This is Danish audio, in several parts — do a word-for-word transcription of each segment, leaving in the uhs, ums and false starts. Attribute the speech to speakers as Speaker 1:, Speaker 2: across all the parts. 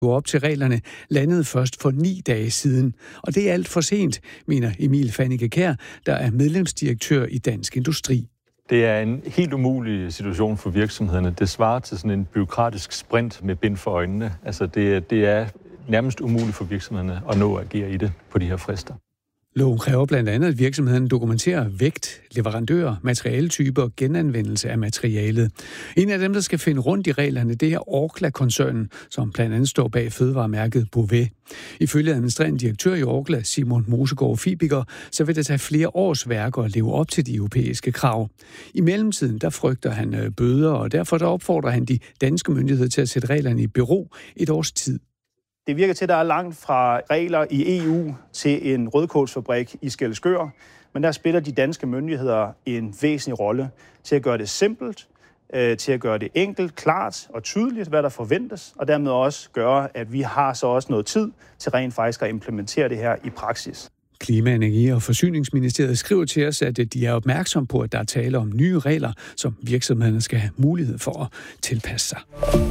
Speaker 1: op til reglerne, landede først for ni dage siden. Og det er alt for sent, mener Emil Fannike Kjær, der er medlemsdirektør i Dansk Industri.
Speaker 2: Det er en helt umulig situation for virksomhederne. Det svarer til sådan en bureaukratisk sprint med bind for øjnene. Altså det, det er nærmest umuligt for virksomhederne at nå at agere i det på de her frister.
Speaker 1: Loven kræver blandt andet, at virksomheden dokumenterer vægt, leverandører, materialetyper og genanvendelse af materialet. En af dem, der skal finde rundt i reglerne, det er Orkla-koncernen, som blandt andet står bag fødevaremærket Beauvais. Ifølge administrerende direktør i Orkla, Simon Mosegaard Fibiger, så vil det tage flere års værker at leve op til de europæiske krav. I mellemtiden, der frygter han bøder, og derfor der opfordrer han de danske myndigheder til at sætte reglerne i bero et års tid.
Speaker 3: Det virker til, at der er langt fra regler i E U til en rødkålsfabrik i Skælskør, men der spiller de danske myndigheder en væsentlig rolle til at gøre det simpelt, til at gøre det enkelt, klart og tydeligt, hvad der forventes, og dermed også gøre, at vi har så også noget tid til rent faktisk at implementere det her i praksis.
Speaker 1: Klima-, Energi- og Forsyningsministeriet skriver til os, at de er opmærksom på, at der er tale om nye regler, som virksomhederne skal have mulighed for at tilpasse sig.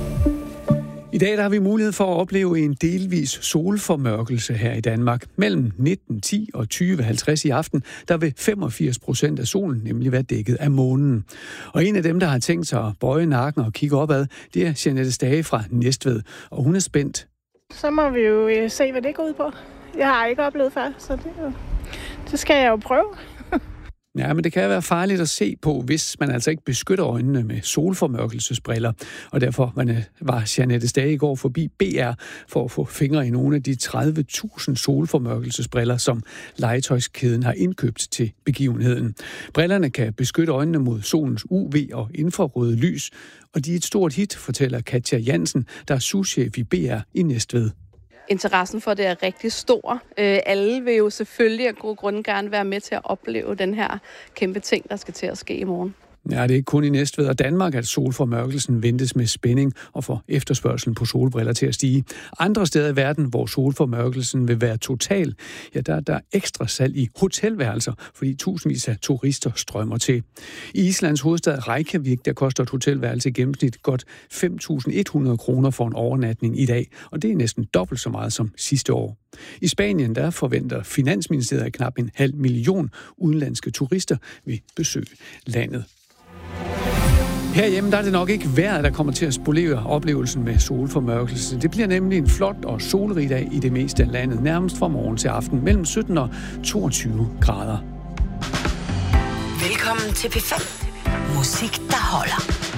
Speaker 1: I dag der har vi mulighed for at opleve en delvis solformørkelse her i Danmark. Mellem nitten ti og tyve halvtreds i aften, der vil femogfirs procent af solen nemlig være dækket af månen. Og en af dem, der har tænkt sig at bøje nakken og kigge opad, det er Jeanette Stage fra Næstved, og hun er spændt.
Speaker 4: Så må vi jo se, hvad det går ud på. Jeg har ikke oplevet før, så det, det skal jeg jo prøve.
Speaker 1: Ja, men det kan være farligt at se på, hvis man altså ikke beskytter øjnene med solformørkelsesbriller. Og derfor var Jeanette Stage i går forbi B R for at få fingre i nogle af de tredive tusind solformørkelsesbriller, som legetøjskæden har indkøbt til begivenheden. Brillerne kan beskytte øjnene mod solens U V og infrarøde lys, og de er et stort hit, fortæller Katja Jansen, der er souschef i B R i Næstved.
Speaker 5: Interessen for det er rigtig stor. Alle vil jo selvfølgelig af gode grunde gerne være med til at opleve den her kæmpe ting, der skal til at ske i morgen.
Speaker 1: Ja, det er ikke kun i Næstved og Danmark, at solformørkelsen ventes med spænding og får efterspørgselen på solbriller til at stige. Andre steder i verden, hvor solformørkelsen vil være total, ja, der er der ekstra salg i hotelværelser, fordi tusindvis af turister strømmer til. I Islands hovedstad Reykjavik, der koster et hotelværelse i gennemsnit godt fem tusind et hundrede kroner for en overnatning i dag, og det er næsten dobbelt så meget som sidste år. I Spanien, der forventer Finansministeriet, at knap en halv million udenlandske turister vil besøge landet. Herhjemme der er det nok ikke vejret, der kommer til at spolere oplevelsen med solformørkelse. Det bliver nemlig en flot og solrig dag i det meste af landet, nærmest fra morgen til aften, mellem sytten og toogtyve grader.
Speaker 6: Velkommen til P fem. Musik, der holder.